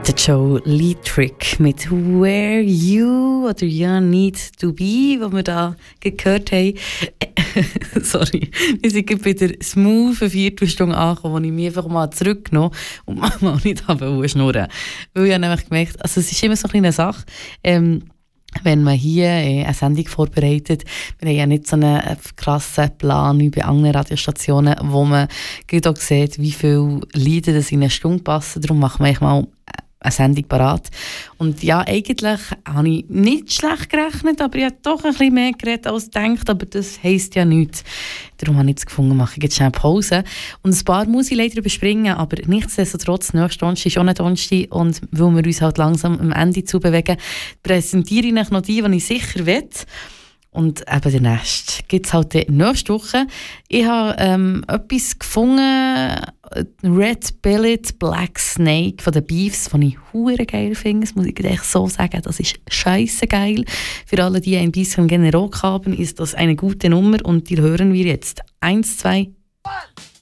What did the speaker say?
Der Joe Litrick mit «Where You» oder «You Need to Be», was wir da gehört haben. Sorry, wir sind wieder smooth eine Viertelstunde angekommen, wo ich mich einfach mal zurückgenommen und mal nicht schnurren. Weil ich habe nämlich gemerkt, also es ist immer so eine kleine Sache, wenn man hier eine Sendung vorbereitet, wir haben ja nicht so einen krassen Plan wie bei anderen Radiostationen, wo man auch sieht, wie viele Lieder das in eine Stunde passen. Darum machen wir mal eine Sendung parat. Und ja, eigentlich habe ich nicht schlecht gerechnet, aber ich habe doch ein bisschen mehr geredet als gedacht, aber das heisst ja nichts. Darum habe ich jetzt gefunden, mache ich jetzt schnell Pause. Und ein paar muss ich leider überspringen, aber nichtsdestotrotz, nächste Donnerstag ist auch nicht Donnerstag und weil wir uns halt langsam am Ende zubewegen, präsentiere ich noch die ich sicher will. Und eben den Rest gibt es halt nächste Woche. Ich habe etwas gefunden, Red Bellied Black Snake von den Beefs, das ich hure geil finde. Das muss ich echt so sagen, das ist scheisse geil. Für alle, die ein bisschen gerne Rock haben, ist das eine gute Nummer und die hören wir jetzt. 1, 2...